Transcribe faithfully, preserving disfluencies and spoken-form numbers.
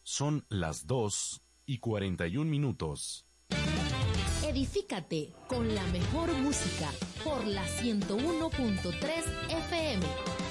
Son las dos y cuarenta y un minutos. Edifícate con la mejor música por la ciento uno punto tres F M.